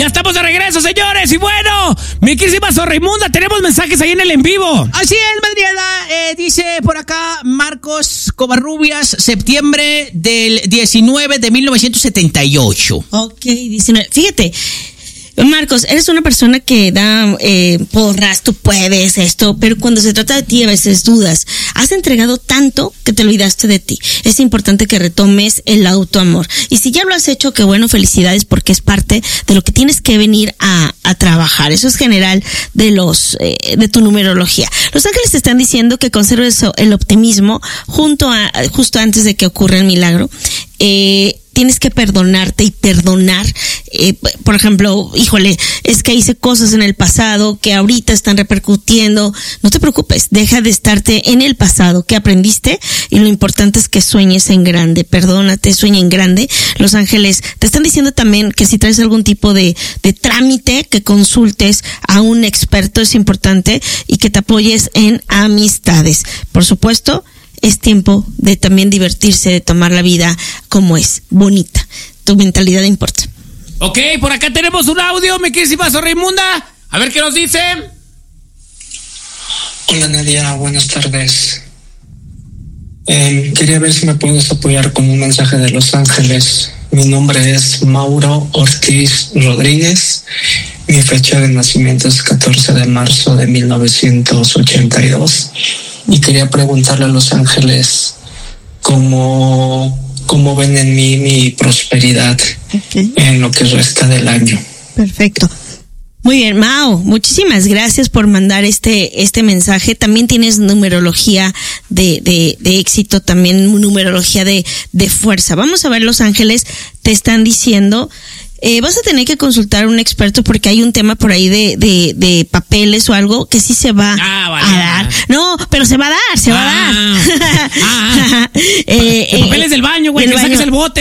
Ya estamos de regreso, señores. Y bueno, mi querísima Zorraimunda, tenemos mensajes ahí en el en vivo. Así es, Madriela. Dice por acá Marcos Covarrubias, septiembre del 19 de 1978. Ok, 19. Fíjate, Marcos, eres una persona que da porras, tú puedes esto, pero cuando se trata de ti a veces dudas. Has entregado tanto que te olvidaste de ti. Es importante que retomes el autoamor. Y si ya lo has hecho, qué bueno, felicidades, porque es parte de lo que tienes que venir a trabajar. Eso es general de tu numerología. Los ángeles te están diciendo que conserves el optimismo justo antes de que ocurra el milagro. Tienes que perdonarte y perdonar. Por ejemplo, híjole, es que hice cosas en el pasado que ahorita están repercutiendo. No te preocupes, deja de estarte en el pasado que aprendiste, y lo importante es que sueñes en grande. Perdónate, sueña en grande. Los ángeles te están diciendo también que si traes algún tipo de trámite, que consultes a un experto, es importante, y que te apoyes en amistades. Por supuesto, es tiempo de también divertirse, de tomar la vida como es, bonita. Tu mentalidad importa. Ok, por acá tenemos un audio, mi querísima Zorraimunda. A ver qué nos dice. Hola Nadia, buenas tardes. Quería ver si me puedes apoyar con un mensaje de Los Ángeles. Mi nombre es Mauro Ortiz Rodríguez. Mi fecha de nacimiento es 14 de marzo de 1982. Y quería preguntarle a Los Ángeles cómo ven en mí mi prosperidad en lo que resta del año. Perfecto. Muy bien, Mao, muchísimas gracias por mandar este mensaje. También tienes numerología de éxito, también numerología de fuerza. Vamos a ver, Los Ángeles te están diciendo, vas a tener que consultar a un experto porque hay un tema por ahí de papeles o algo que sí se va a dar. No, pero se va a dar. Papeles del baño, güey, que saques el bote.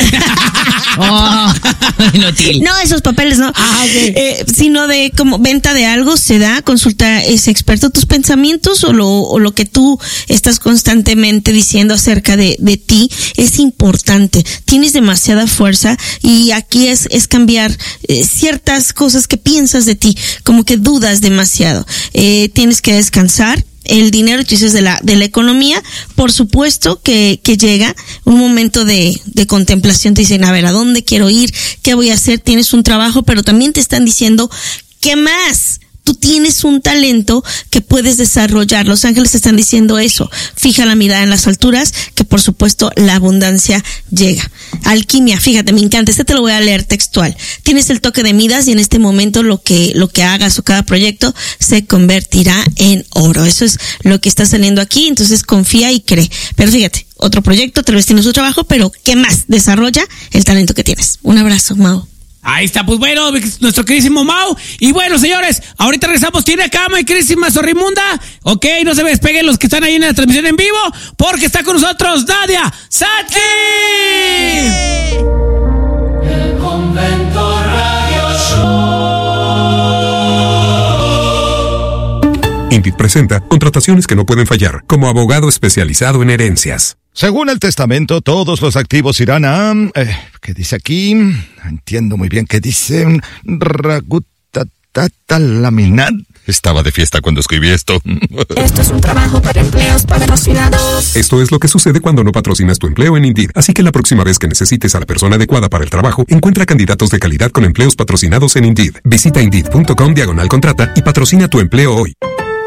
Inútil. No, esos papeles no. Okay. Sino de como venta de algo se da, consulta a ese experto. Tus pensamientos o lo que tú estás constantemente diciendo acerca de ti es importante. Tienes demasiada fuerza y aquí es cambiar ciertas cosas que piensas de ti, como que dudas demasiado. Tienes que descansar. El dinero, tú dices, de la economía, por supuesto que llega un momento de contemplación. Te dicen, a ver, ¿a dónde quiero ir? ¿Qué voy a hacer? Tienes un trabajo, pero también te están diciendo, ¿qué más? Tú tienes un talento que puedes desarrollar. Los ángeles te están diciendo eso. Fija la mirada en las alturas, que por supuesto la abundancia llega. Alquimia, fíjate, me encanta. Te lo voy a leer textual. Tienes el toque de Midas y en este momento lo que hagas o cada proyecto se convertirá en oro. Eso es lo que está saliendo aquí. Entonces confía y cree. Pero fíjate, otro proyecto, tal vez tienes otro trabajo, pero ¿qué más? Desarrolla el talento que tienes. Un abrazo, Mao. Ahí está, pues bueno, nuestro queridísimo Mau. Y bueno, señores, ahorita regresamos. Tiene acá mi queridísima Zorraimunda. Ok, no se despeguen los que están ahí en la transmisión en vivo, porque está con nosotros Nadia Satki. El Convento Radio Show. INDIT presenta contrataciones que no pueden fallar, como abogado especializado en herencias. Según el testamento, todos los activos irán a... ¿qué dice aquí? No entiendo muy bien qué dice. Laminar. Estaba de fiesta cuando escribí esto. Esto es un trabajo para empleos patrocinados. Esto es lo que sucede cuando no patrocinas tu empleo en Indeed. Así que la próxima vez que necesites a la persona adecuada para el trabajo, encuentra candidatos de calidad con empleos patrocinados en Indeed. Visita Indeed.com/contrata y patrocina tu empleo hoy.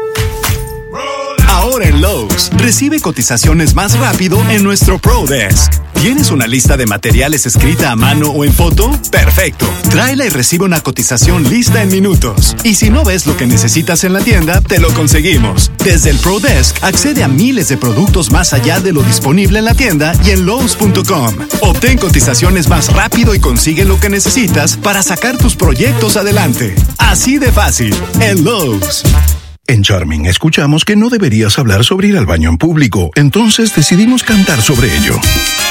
Ahora en Lowe's, recibe cotizaciones más rápido en nuestro ProDesk. ¿Tienes una lista de materiales escrita a mano o en foto? ¡Perfecto! Tráela y recibe una cotización lista en minutos. Y si no ves lo que necesitas en la tienda, te lo conseguimos. Desde el ProDesk, accede a miles de productos más allá de lo disponible en la tienda y en Lowe's.com. Obtén cotizaciones más rápido y consigue lo que necesitas para sacar tus proyectos adelante. Así de fácil, en Lowe's. En Charming escuchamos que no deberías hablar sobre ir al baño en público, entonces decidimos cantar sobre ello.